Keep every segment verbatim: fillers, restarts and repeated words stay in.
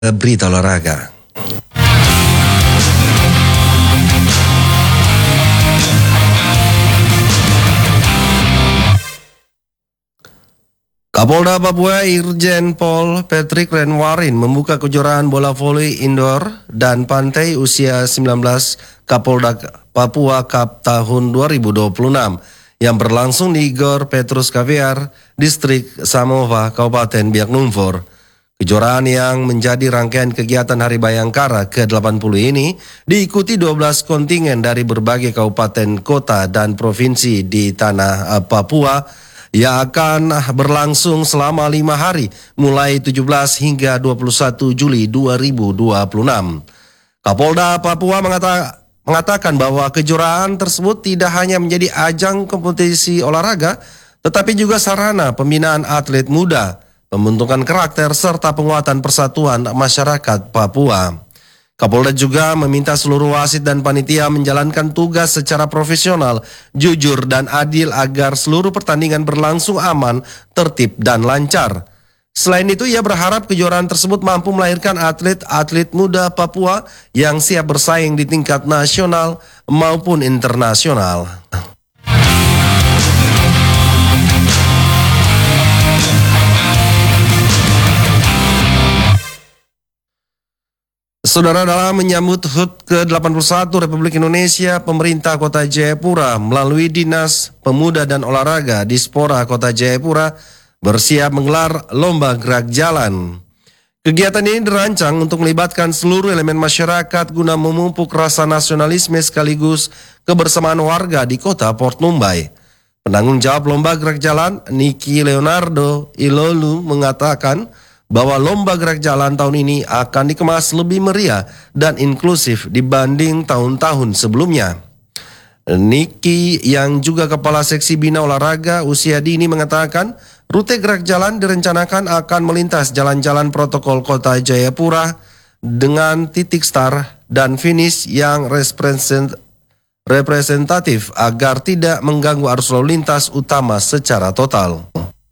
Berita olahraga. Kapolda Papua Irjen Pol Patrick Renwarin membuka kejuaraan bola voli indoor dan pantai usia sembilan belas Kapolda Papua Cup tahun dua ribu dua puluh enam yang berlangsung di Gor Petrus Caviar, Distrik Samova, Kabupaten Biak Numfor. Kejuaraan yang menjadi rangkaian kegiatan Hari Bayangkara ke delapan puluh ini diikuti dua belas kontingen dari berbagai kabupaten, kota, dan provinsi di tanah Papua yang akan berlangsung selama lima hari mulai tujuh belas hingga dua puluh satu Juli dua ribu dua puluh enam. Kapolda Papua mengata, mengatakan bahwa kejuaraan tersebut tidak hanya menjadi ajang kompetisi olahraga, tetapi juga sarana pembinaan atlet muda, pembentukan karakter, serta penguatan persatuan masyarakat Papua. Kapolda juga meminta seluruh wasit dan panitia menjalankan tugas secara profesional, jujur, dan adil agar seluruh pertandingan berlangsung aman, tertib, dan lancar. Selain itu, ia berharap kejuaraan tersebut mampu melahirkan atlet-atlet muda Papua yang siap bersaing di tingkat nasional maupun internasional. Saudara, dalam menyambut H U T ke delapan puluh satu Republik Indonesia, pemerintah Kota Jayapura melalui Dinas Pemuda dan Olahraga Dispora Kota Jayapura bersiap menggelar lomba gerak jalan. Kegiatan ini dirancang untuk melibatkan seluruh elemen masyarakat guna memupuk rasa nasionalisme sekaligus kebersamaan warga di kota Port Numbai. Penanggung jawab lomba gerak jalan, Niki Leonardo Ilolu, mengatakan bahwa lomba gerak jalan tahun ini akan dikemas lebih meriah dan inklusif dibanding tahun-tahun sebelumnya. Niki yang juga Kepala Seksi Bina Olahraga Usia Dini mengatakan rute gerak jalan direncanakan akan melintas jalan-jalan protokol Kota Jayapura dengan titik start dan finish yang representatif agar tidak mengganggu arus lalu lintas utama secara total.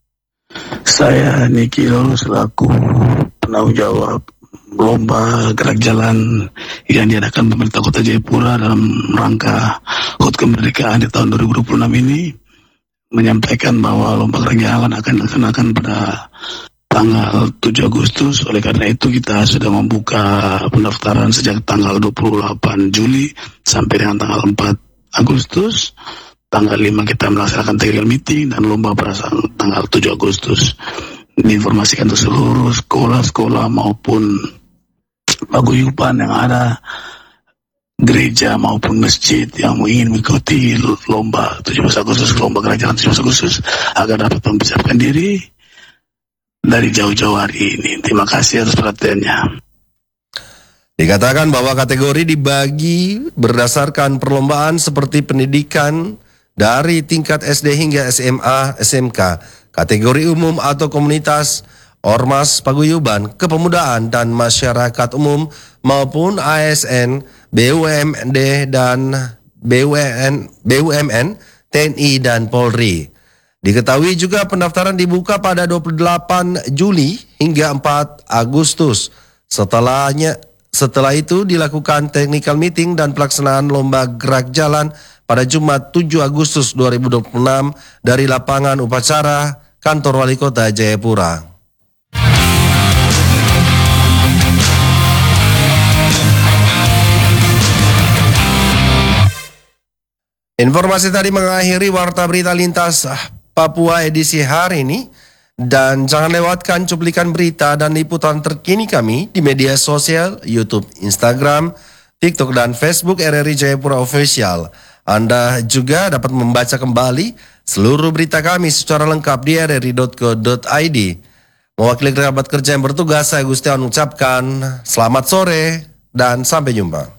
Saya Niki Lolo selaku penanggung jawab lomba gerak jalan yang diadakan pemerintah Kota Jayapura dalam rangka H U T kemerdekaan di tahun dua ribu dua puluh enam ini menyampaikan bahwa lomba gerak jalan akan dilaksanakan pada tanggal tujuh Agustus. Oleh karena itu kita sudah membuka pendaftaran sejak tanggal dua puluh delapan Juli sampai dengan tanggal empat Agustus. Tanggal lima kita melaksanakan technical meeting dan lomba pada tanggal tujuh Agustus. Diinformasikan untuk seluruh sekolah-sekolah maupun paguyuban yang ada, gereja maupun masjid yang ingin mengikuti lomba tujuh belas Agustus, lomba gerak jalan tujuh belas Agustus, agar dapat mempersiapkan diri dari jauh-jauh hari ini. Terima kasih atas perhatiannya. Dikatakan bahwa kategori dibagi berdasarkan perlombaan seperti pendidikan dari tingkat S D hingga S M A, S M K, kategori umum atau komunitas, ormas, paguyuban, kepemudaan, dan masyarakat umum maupun A S N, B U M D, dan B U M N, T N I, dan Polri. Diketahui juga pendaftaran dibuka pada dua puluh delapan Juli hingga empat Agustus. Setelahnya Setelah itu dilakukan technical meeting dan pelaksanaan lomba gerak jalan pada Jumat tujuh Agustus dua ribu dua puluh enam dari lapangan upacara Kantor Wali Kota Jayapura. Informasi tadi mengakhiri Warta Berita Lintas Papua edisi hari ini. Dan jangan lewatkan cuplikan berita dan liputan terkini kami di media sosial, YouTube, Instagram, TikTok, dan Facebook R R I Jayapura Official. Anda juga dapat membaca kembali seluruh berita kami secara lengkap di r r i dot co dot i d. Mewakili kerabat kerja yang bertugas, saya Gustian mengucapkan selamat sore dan sampai jumpa.